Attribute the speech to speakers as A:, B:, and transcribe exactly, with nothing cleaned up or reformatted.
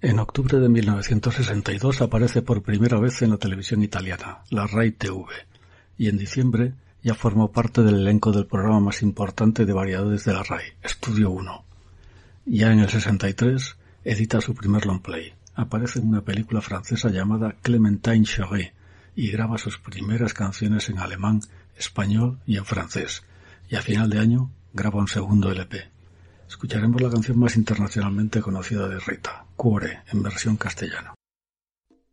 A: En octubre de mil novecientos sesenta y dos aparece por primera vez en la televisión italiana, la Rai T V, y en diciembre ya formó parte del elenco del programa más importante de variedades de la Rai, Estudio uno. Ya en el sesenta y tres edita su primer long play, aparece en una película francesa llamada Clémentine Chérie y graba sus primeras canciones en alemán, español y en francés, y a final de año graba un segundo L P. Escucharemos la canción más internacionalmente conocida de Rita, Cuore, en versión castellana.